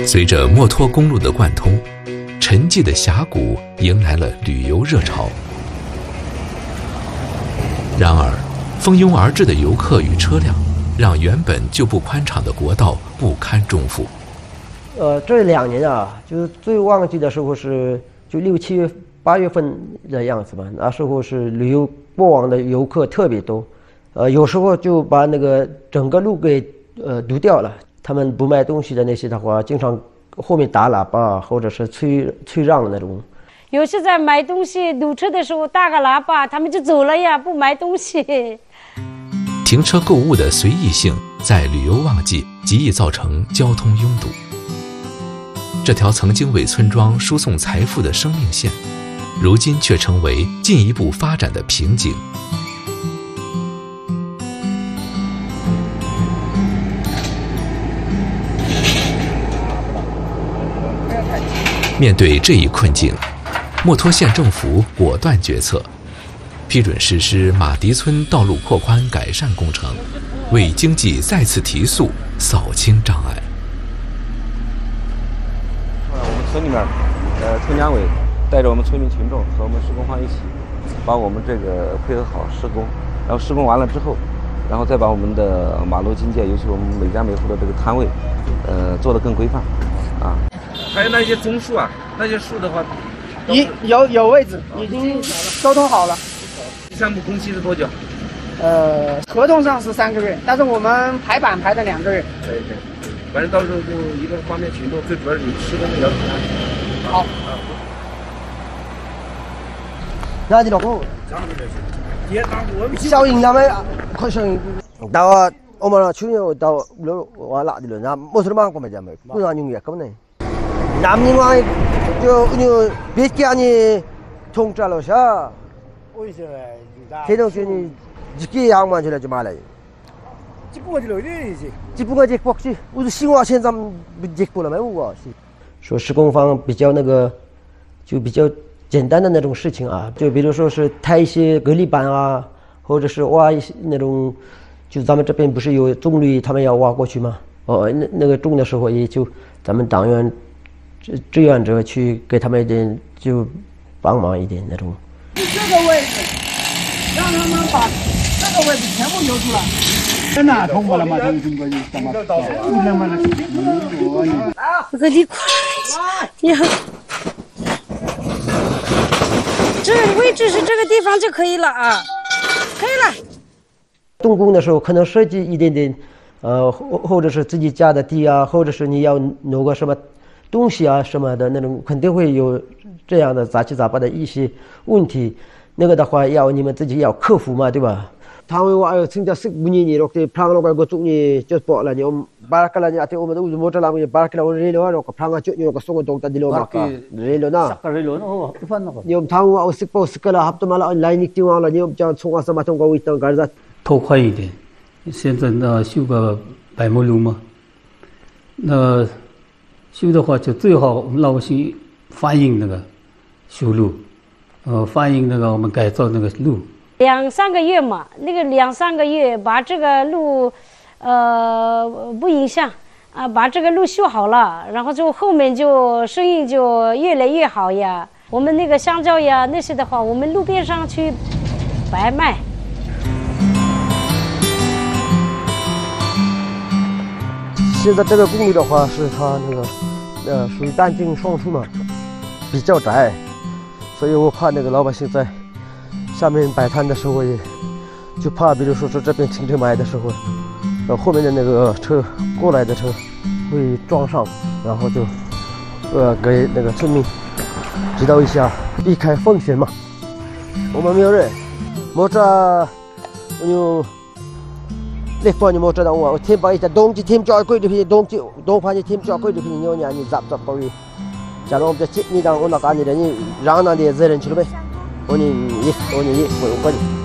随着墨脱公路的贯通，沉寂的峡谷迎来了旅游热潮。然而，蜂拥而至的游客与车辆，让原本就不宽敞的国道不堪重负。 这2年啊，就是最旺季的时候是就6、7月、8月份的样子吧。那时候是旅游过往的游客特别多，有时候就把那个整个路给堵掉了。他们不卖东西的那些的话，经常后面打喇叭或者是催让的那种。 有些在买东西堵车的时候大个喇叭，他们就走了呀，不买东西。 停车购物的随意性在旅游旺季极易造成交通拥堵。这条曾经为村庄输送财富的生命线，如今却成为进一步发展的瓶颈。面对这一困境，墨脱县政府果断决策，批准实施马迪村道路扩宽改善工程，为经济再次提速扫清障碍。 我们村里面，村两委带着我们村民群众和我们施工方一起，把我们这个配合好施工，然后施工完了之后，然后再把我们的马路经界，尤其我们每家每户的这个摊位，做得更规范，啊。还有那些棕树啊，那些树的话， 有位置，已经沟通好了。 第3步工期是多久？ 合同上是3个月，但是我们排版排的2个月。 可以，反正到时候就一个方便群众，最主要是你施工的要求。 好。 那你老公，效应那么快生，到我们去年到我哪里了？那没什么过没讲没，不然用也够呢。남님과 저别家呢통짜로서 대동전이 짓기 양만 줄지 말아요. 집부가지 복지 우리 신화现在不了没我说施工方比较那个就比较简单的那种事情啊，就比如说是抬一些隔离板啊，或者是挖一些那种，就咱们这边不是有种绿，他们要挖过去吗？那个种的时候也就咱们党员志愿者去给他们一点就帮忙一点那种。 这个位置，让他们把这个位置全部留出来。真的通过了吗？通过你怎么？ 我和你过来，你好。这位置是这个地方就可以了啊，可以了。 动工的时候可能设计一点点，或者是自己家的地啊，或者是你要弄个什么东西啊什么的那种，肯定会有这样的杂七杂八的一些问题。那个的话要你们自己要克服嘛，对吧？당연히 진짜 문이 이렇게 프랑으로 가고 쪽니 저 볼라니 바라클라니 아테 오면 우리 모텔라고 바라클라 레로로 프랑아 쪽니로 쏘고 동다 딜로마 레로나 레로나 이판나 님 당우 오스포 스칼라 합도말라 온라인 익팅와라 님 저 총아서 마통 가고 있던 가자 拓宽一点，现在呢修个百亩路嘛，那修的话就最好我们老百姓反映那个修路，反映那个我们改造那个路。 2、3个月嘛，那个2、3个月把这个路，不影响啊，把这个路修好了，然后就后面就生意就越来越好呀。我们那个香蕉呀那些的话，我们路边上去白卖。 现在这个公路的话是它那个属于单进双出嘛，比较窄，所以我怕那个老百姓在下面摆摊的时候也就怕，比如说是这边停车买的时候，后面的那个车过来的车会撞上，然后就给那个村民指导一下，避开风险嘛。我们没有人，摩托有那方面摩托的我添把一下冬季添交贵的便冬季冬番添交贵的便牛年你杂包的，假如我们这你当我那干的人，让那的责任去了呗。我你我关你。